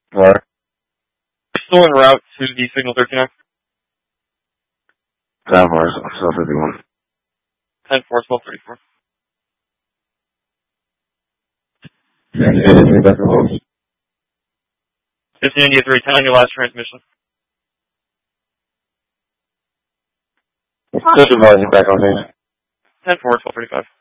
What? Still en route to the signal 39. 10-4, 51. 10-4, 1234. This is India 310, your last transmission. Just advising back on me. 10-4, 1235.